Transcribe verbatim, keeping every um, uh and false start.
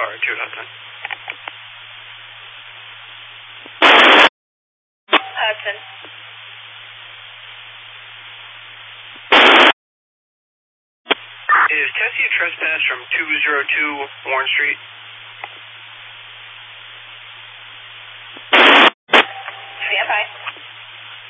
car, two Hudson. Hudson. Is Tessie a trespass from two oh two Warren Street?